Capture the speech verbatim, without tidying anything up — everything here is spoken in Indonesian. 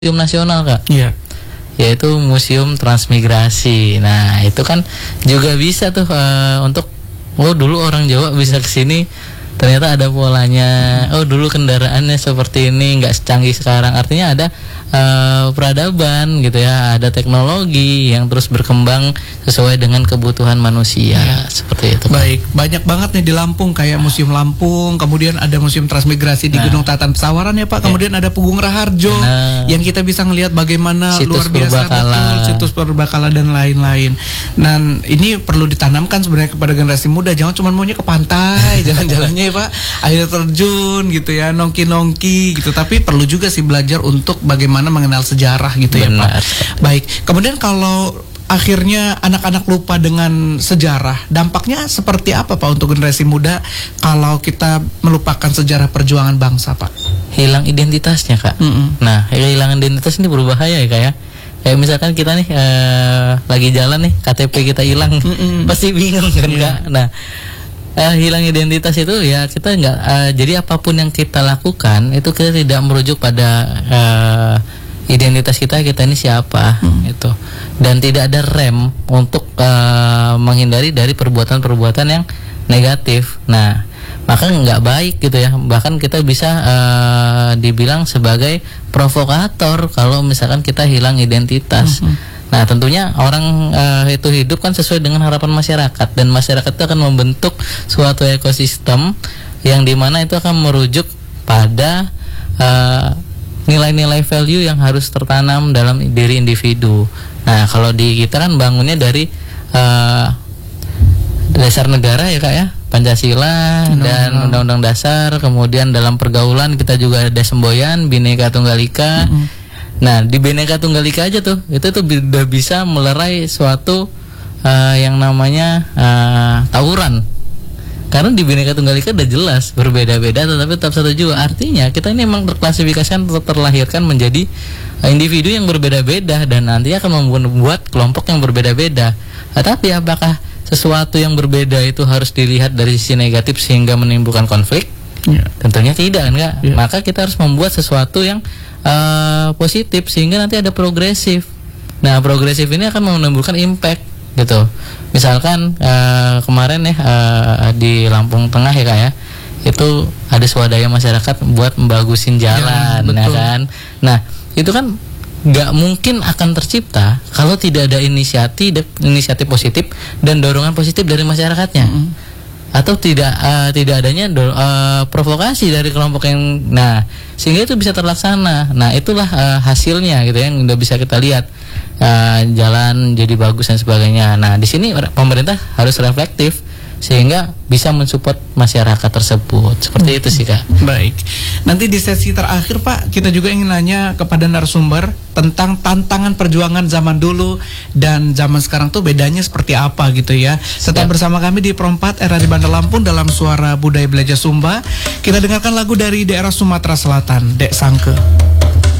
museum nasional, Kak. Iya. Yaitu Museum Transmigrasi. Nah, itu kan juga bisa tuh uh, untuk oh dulu orang Jawa bisa ke sini ternyata ada polanya. Oh dulu kendaraannya seperti ini, nggak secanggih sekarang. Artinya ada uh, peradaban gitu ya, ada teknologi yang terus berkembang sesuai dengan kebutuhan manusia. Ya. Seperti itu. Baik, banyak banget nih di Lampung, kayak Museum Lampung, kemudian ada Museum Transmigrasi di nah. Gunung Tatan Pesawaran ya Pak, kemudian ya. ada Pugung Raharjo nah. yang kita bisa ngelihat bagaimana situs luar biasa betul, situs purbakala dan lain-lain. Dan ini perlu ditanamkan sebenarnya kepada generasi muda, jangan cuma maunya ke pantai, jalan-jalannya ya Pak, air terjun gitu ya, nongki-nongki gitu, tapi perlu juga sih belajar untuk bagaimana mengenal sejarah gitu. Benar. Ya Pak. Baik, kemudian kalau akhirnya anak-anak lupa dengan sejarah, dampaknya seperti apa Pak untuk generasi muda kalau kita melupakan sejarah perjuangan bangsa Pak? Hilang identitasnya Kak. Mm-mm. Nah, kehilangan identitas ini berbahaya ya Kak ya. Kayak misalkan kita nih uh, lagi jalan nih, K T P kita hilang, pasti bingung kan yeah. Kak. Nah, uh, hilang identitas itu ya kita nggak. Uh, jadi apapun yang kita lakukan itu kita tidak merujuk pada uh, identitas kita, kita ini siapa hmm. gitu, dan tidak ada rem untuk uh, menghindari dari perbuatan-perbuatan yang negatif. Nah, maka nggak baik gitu ya, bahkan kita bisa uh, dibilang sebagai provokator kalau misalkan kita hilang identitas. hmm. Nah, tentunya orang uh, itu hidup kan sesuai dengan harapan masyarakat, dan masyarakat itu akan membentuk suatu ekosistem yang dimana itu akan merujuk pada uh, nilai-nilai value yang harus tertanam dalam diri individu. Nah, kalau di kita kan bangunnya dari uh, dasar negara ya Kak ya, Pancasila undang-undang. Dan Undang-Undang Dasar. Kemudian dalam pergaulan kita juga ada semboyan Bhinneka Tunggal Ika. Mm-hmm. Nah, di Bhinneka Tunggal Ika aja tuh, itu tuh udah bisa melerai suatu uh, yang namanya uh, tawuran. Karena di Bhinneka Tunggal Ika udah jelas berbeda-beda tetapi tetap satu jua. Artinya kita ini memang terklasifikasikan, terlahirkan menjadi individu yang berbeda-beda dan nantinya akan membuat kelompok yang berbeda-beda. Tetapi apakah sesuatu yang berbeda itu harus dilihat dari sisi negatif sehingga menimbulkan konflik? Ya. Tentunya tidak kan Kak? Ya. Maka kita harus membuat sesuatu yang uh, positif sehingga nanti ada progresif. Nah, progresif ini akan menimbulkan impact gitu. Misalkan uh, kemarin ya uh, di Lampung Tengah ya Kak ya, itu ada swadaya masyarakat buat membagusin jalan, ya, ya kan. Nah, itu kan nggak mungkin akan tercipta kalau tidak ada inisiatif inisiatif positif dan dorongan positif dari masyarakatnya. Mm-hmm. Atau tidak uh, tidak adanya do, uh, provokasi dari kelompok yang, nah sehingga itu bisa terlaksana. Nah, itulah uh, hasilnya gitu ya, yang udah bisa kita lihat. Uh, jalan jadi bagus dan sebagainya. Nah, di sini pemerintah harus reflektif sehingga bisa mensupport masyarakat tersebut. Seperti hmm. itu sih Kak. Baik. Nanti di sesi terakhir Pak, kita juga ingin nanya kepada narasumber tentang tantangan perjuangan zaman dulu dan zaman sekarang tuh bedanya seperti apa gitu ya. Tetap Siap. bersama kami di Pro empat R R I Bandar Lampung dalam Suara Budaya Belajar Sumba. Kita dengarkan lagu dari daerah Sumatera Selatan, Dek Sangke.